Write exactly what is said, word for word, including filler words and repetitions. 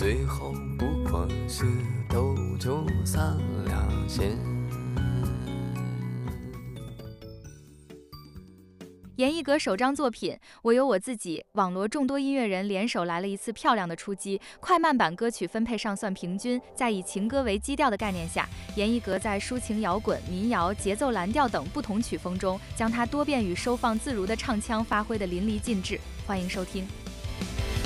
最后不过是斗酒洒两线。 严艺格首张作品《我有我自己》，网罗众多音乐人联手来了一次漂亮的出击。快慢版歌曲分配上算平均，在以情歌为基调的概念下，严艺格在抒情摇滚、民谣、节奏蓝调等不同曲风中，将它多变与收放自如的唱腔发挥得淋漓尽致。欢迎收听。